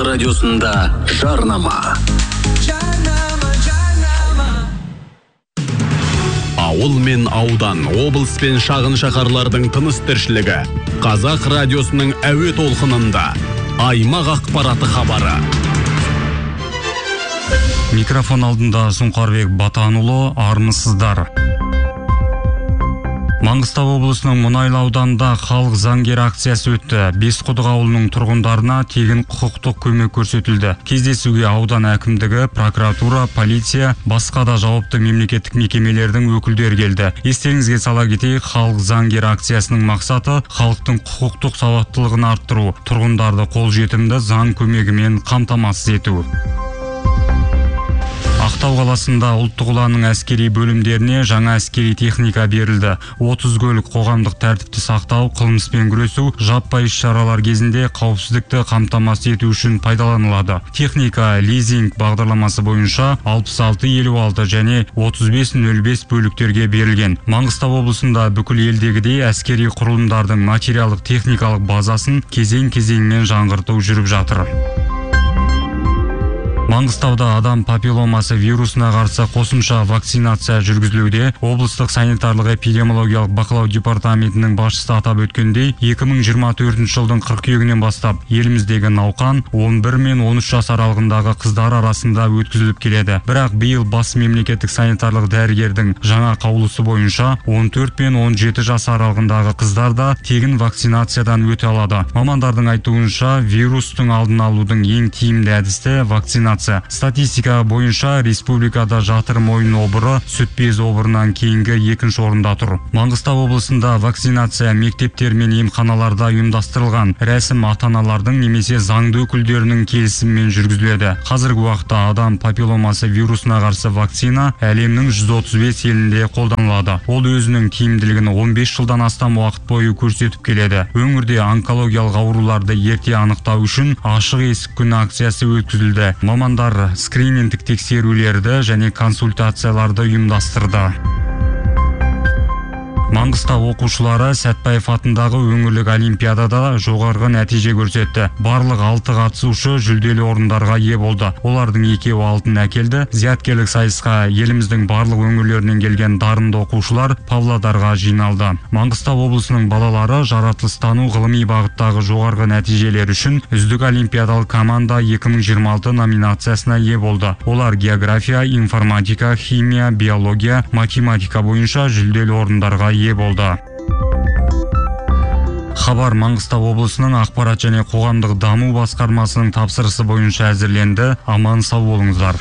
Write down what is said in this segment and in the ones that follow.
радиосында жарнама. Ауыл мен аудан, облыс пен шағын шаһарлардың тыныс тіршілігі. Қазақ радиосының әуе толқынында аймақ ақпараты хабары. Микрофон алдында Сұңқарбек Батанұлы, армысыздар. Маңғыстау облысының Мұнайлы ауданында халық заңгер акциясы өтті. Бесқұдық ауылының тұрғындарына тегін құқықтық көмек көрсетілді. Кездесуге аудан әкімдігі, прокуратура, полиция, басқа да жауапты мемлекеттік мекемелердің өкілдері келді. Естеріңізге сала кетейік, халық заңгер акциясының мақсаты халықтың құқықтық сауаттылығын арттыру, тұрғындарды қолжетімді заң көмегімен қамтамасыз ету. Ақтау қаласында ұлттық ұланның әскери бөлімдеріне жаңа әскери техника берілді. 30 көлік қоғамдық тәртіпті сақтау, қылмыспен күресу, жаппай іс-шаралар кезінде қауіпсіздікті қамтамасыз ету үшін пайдаланылады. Техника лизинг бағдарламасы бойынша 66-56 және 35-05 бөліктерге берілген. Маңғыстау облысында бүкіл елдегідей әскери құрылымдардың материалдық техникалық базасын кезең-кезеңмен жаңғырту жүріп жатыр. Маңғыстауда адам папилломасы вирусына қарсы қосымша вакцинация жүргізілуде. Облыстық санитарлық эпидемиологиялық бақылау департаментінің басшысы атап өткендей, 2024 жылдың қыркүйегінен бастап еліміздегі науқан 11 мен 13 жас аралығындағы қыздар арасында өткізіліп келеді. Бірақ биыл бас мемлекеттік санитарлық дәрігердің жаңа қаулысы бойынша 14 мен 17 жас аралығындағы қыздар да тегін вакцинациядан өте алады. Мамандардың айтуынша, вирустың алдын алудың ең тиімді әдісі вакцинация. Статистика бойынша республикада жатыр мойын обыры сүт без обырынан кейінгі екінші орында тұр. Маңғыстау облысында вакцинация мектептер мен емханаларда ұйымдастырылған. Рәсім ата-аналардың немесе заңды өкілдерінің келісімімен жүргізіледі. Қазіргі уақытта адам папилломасы вирусына қарсы вакцина әлемнің 135 елінде қолданылады. Ол өзінің тиімділігін 15 жылдан астам уақыт бойы көрсетіп келеді. Өңірде онкологиялық ауруларды ерте анықтау үшін ашық есік күні акциясы өткізілді. Мамандар скринингтік тексерулерді және консультацияларды ұйымдастырды. Маңғыстау оқушылары Сәтпаев атындағы өңірлік олимпиадада жоғарғы нәтиже көрсетті. Барлық 6 қатысушы жүлделі орындарға ие болды. Олардың 2-і алтын әкелді. Зияткерлік сайысқа еліміздің барлық өңірлерінен келген дарынды оқушылар Павлодарға жиналды. Маңғыстау облысының балалары жаратылыстану ғылыми бағыттағы жоғарғы нәтижелер үшін үздік олимпиадалық команда 2026 номинациясына ие болды. Олар география, информатика, химия, биология, математика бойынша жүлделі орындарға ие болды. Хабар Маңғыстау облысының ақпарат және қоғамдық даму басқармасының тапсырысы бойынша әзірленді. Аман сау болыңыздар.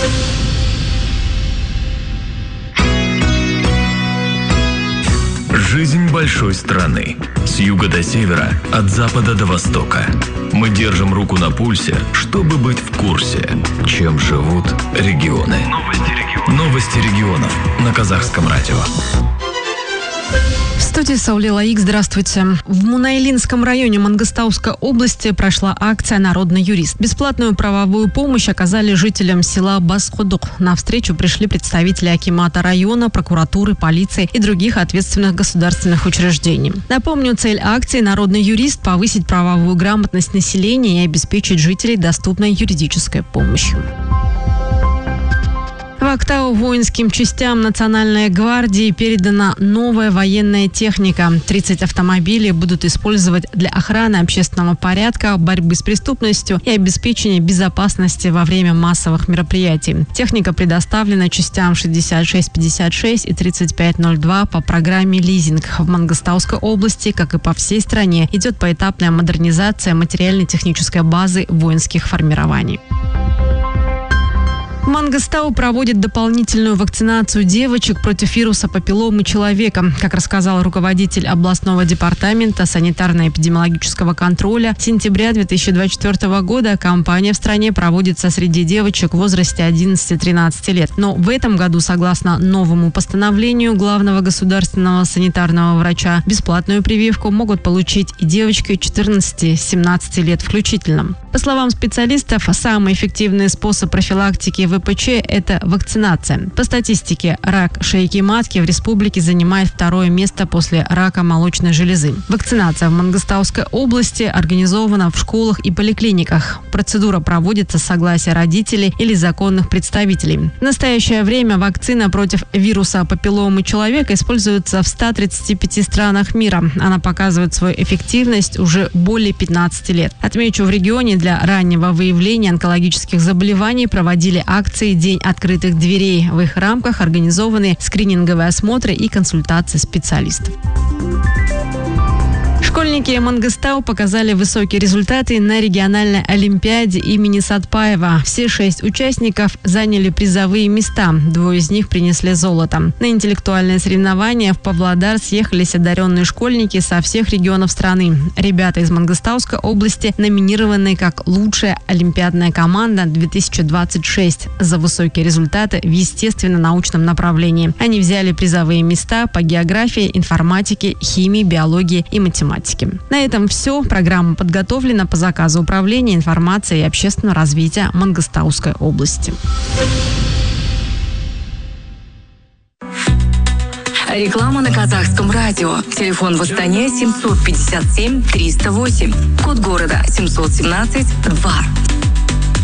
Жизнь большой страны. С юга до севера, от запада до востока. Мы держим руку на пульсе, чтобы быть в курсе, чем живут регионы. Новости регионов на Казахском радио. В студии Саулила Ик, здравствуйте. В Мунайлинском районе Мангыстауской области прошла акция «Народный юрист». Бесплатную правовую помощь оказали жителям села Басқұдық. На встречу пришли представители акимата района, прокуратуры, полиции и других ответственных государственных учреждений. Напомню, цель акции «Народный юрист» – повысить правовую грамотность населения и обеспечить жителей доступной юридической помощью. В Актау воинским частям Национальной гвардии передана новая военная техника. 30 автомобилей будут использовать для охраны общественного порядка, борьбы с преступностью и обеспечения безопасности во время массовых мероприятий. Техника предоставлена частям 6656 и 3502 по программе «Лизинг». В Мангыстауской области, как и по всей стране, идет поэтапная модернизация материально-технической базы воинских формирований. Мангыстау проводит дополнительную вакцинацию девочек против вируса папилломы человека. Как рассказал руководитель областного департамента санитарно-эпидемиологического контроля, с сентября 2024 года кампания в стране проводится среди девочек в возрасте 11-13 лет. Но в этом году, согласно новому постановлению главного государственного санитарного врача, бесплатную прививку могут получить и девочки 14-17 лет включительно. По словам специалистов, самый эффективный способ профилактики ВПЧ – это вакцинация. По статистике, рак шейки матки в республике занимает второе место после рака молочной железы. Вакцинация в Мангыстауской области организована в школах и поликлиниках. Процедура проводится с согласия родителей или законных представителей. В настоящее время вакцина против вируса папилломы человека используется в 135 странах мира. Она показывает свою эффективность уже более 15 лет. Отмечу, в регионе для раннего выявления онкологических заболеваний проводили акции «День открытых дверей». В их рамках организованы скрининговые осмотры и консультации специалистов. Школьники Мангыстау показали высокие результаты на региональной олимпиаде имени Сатпаева. Все 6 участников заняли призовые места. 2 из них принесли золото. На интеллектуальные соревнования в Павлодар съехались одаренные школьники со всех регионов страны. Ребята из Мангыстауской области номинированы как лучшая олимпиадная команда 2026 за высокие результаты в естественно-научном направлении. Они взяли призовые места по географии, информатике, химии, биологии и математике. На этом все. Программа подготовлена по заказу Управления информации и общественного развития Мангыстауской области. Реклама на казахском радио. Телефон в Астане 757 308. Код города 717 2.